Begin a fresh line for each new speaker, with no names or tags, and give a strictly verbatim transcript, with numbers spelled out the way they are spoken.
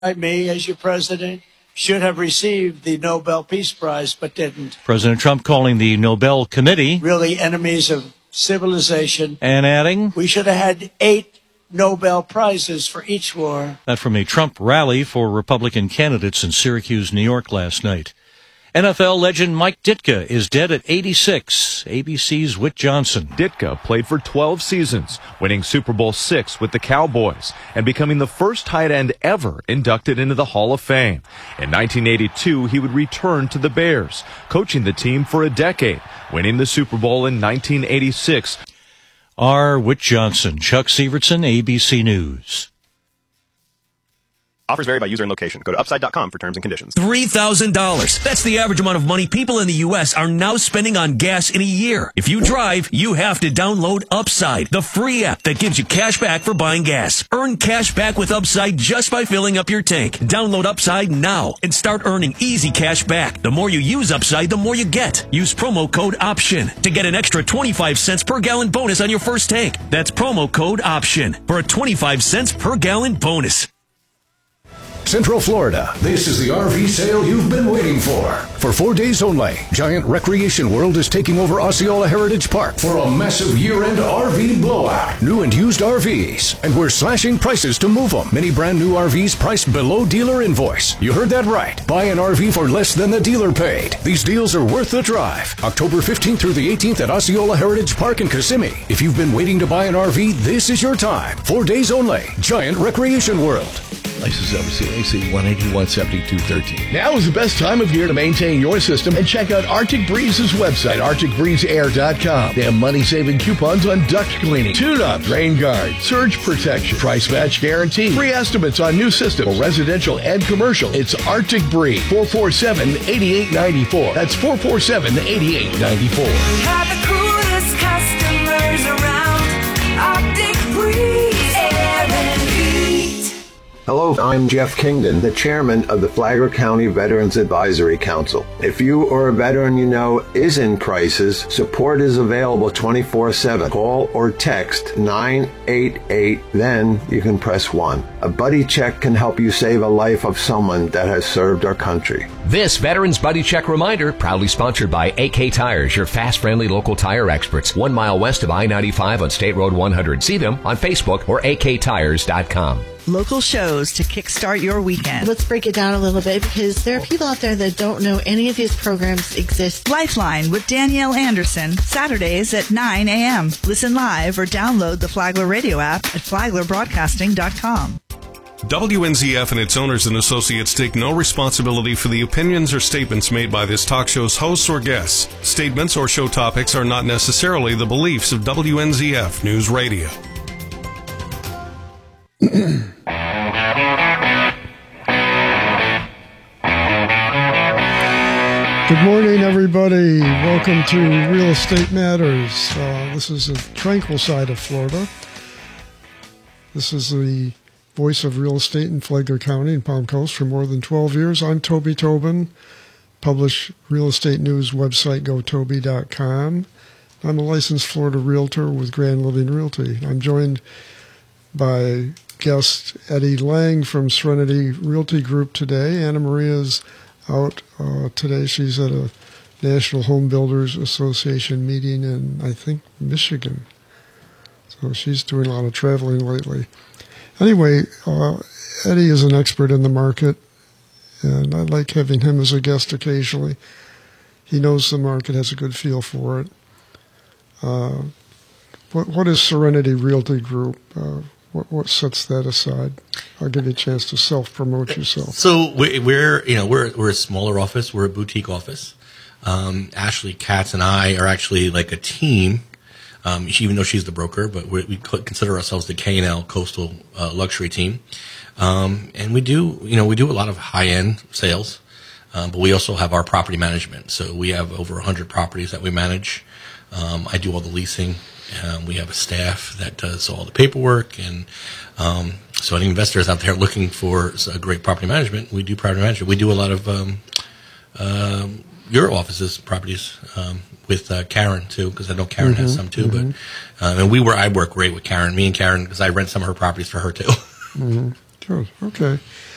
me as your president should have received the Nobel Peace Prize, but didn't.
President Trump calling the Nobel Committee
really enemies of civilization.
And adding,
we should have had eight Nobel Prizes for each war.
That from a Trump rally for Republican candidates in Syracuse, New York last night. N F L legend Mike Ditka is dead at eighty-six. A B C's Whit Johnson.
Ditka played for twelve seasons, winning Super Bowl six with the Cowboys and becoming the first tight end ever inducted into the Hall of Fame. In nineteen eighty-two, he would return to the Bears, coaching the team for a decade, winning the Super Bowl in nineteen eighty-six.
R. Whit Johnson, Chuck Severson, A B C News.
Offers vary by user and location. Go to upside dot com for terms and conditions.
three thousand dollars. That's the average amount of money people in the U S are now spending on gas in a year. If you drive, you have to download Upside, the free app that gives you cash back for buying gas. Earn cash back with Upside just by filling up your tank. Download Upside now and start earning easy cash back. The more you use Upside, the more you get. Use promo code OPTION to get an extra twenty-five cents per gallon bonus on your first tank. That's promo code OPTION for a twenty-five cents per gallon bonus.
Central Florida, this is the R V sale you've been waiting for. For four days only, Giant Recreation World is taking over Osceola Heritage Park for a massive year-end R V blowout. New and used R Vs, and we're slashing prices to move them. Many brand new R Vs priced below dealer invoice. You heard that right. Buy an R V for less than the dealer paid. These deals are worth the drive. October fifteenth through the eighteenth at Osceola Heritage Park in Kissimmee. If you've been waiting to buy an R V, this is your time. Four days only, Giant Recreation World.
License number C A C one eighty-one seventy-two thirteen. Now is the best time of year to maintain your system and check out Arctic Breeze's website, arctic breeze air dot com. They have money-saving coupons on duct cleaning, tune-up, rain guard, surge protection, price match guarantee, free estimates on new systems, for residential and commercial. It's Arctic Breeze, four four seven, eight eight nine four. That's four four seven, eight eight nine four.
Have the coolest customers around. Arctic Breeze Air and Heat.
Hello, I'm Jeff Kingdon, the chairman of the Flagler County Veterans Advisory Council. If you or a veteran you know is in crisis, support is available twenty-four seven. Call or text nine eight eight, then you can press one. A buddy check can help you save a life of someone that has served our country.
This Veterans Buddy Check reminder, proudly sponsored by A K Tires, your fast, friendly local tire experts, one mile west of I ninety-five on State Road one hundred. See them on Facebook or a k tires dot com.
Local shows to kickstart your weekend.
Let's break it down a little bit because there are people out there that don't know any of these programs exist.
Lifeline with Danielle Anderson, Saturdays at nine a.m. Listen live or download the Flagler radio app at flagler broadcasting dot com.
W N Z F and its owners and associates take no responsibility for the opinions or statements made by this talk show's hosts or guests. Statements or show topics are not necessarily the beliefs of W N Z F News Radio.
Good morning, everybody. Welcome to Real Estate Matters. Uh, this is the tranquil side of Florida. This is the voice of real estate in Flagler County and Palm Coast for more than twelve years. I'm Toby Tobin, publish real estate news website go toby dot com. I'm a licensed Florida realtor with Grand Living Realty. I'm joined by guest Eddie Lang from Serenity Realty Group today. Anna Maria's out uh, today. She's at a National Home Builders Association meeting in, I think, Michigan. So she's doing a lot of traveling lately. Anyway, uh, Eddie is an expert in the market, and I like having him as a guest occasionally. He knows the market, has a good feel for it. Uh, what, what is Serenity Realty Group? Uh, What, what sets that aside? I'll give you a chance to self-promote yourself.
So we're, you know, we're we're a smaller office. We're a boutique office. Um, Ashley Katz and I are actually like a team, um, even though she's the broker, but we, we consider ourselves the K and L Coastal uh, Luxury Team. Um, and we do, you know, we do a lot of high-end sales, um, but we also have our property management. So we have over one hundred properties that we manage. Um, I do all the leasing. Um, we have a staff that does all the paperwork, and um, so any investors out there looking for a great property management, we do property management. We do a lot of um, uh, your office's properties um, with uh, Karen too, because I know Karen mm-hmm, has some too. Mm-hmm. But uh, and we were I work great with Karen, me and Karen, because I rent some of her properties for her too.
mm-hmm. Good. Okay.